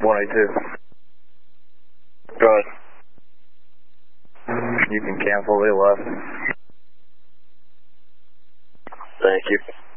182. Go ahead. You can cancel, they left. Thank you.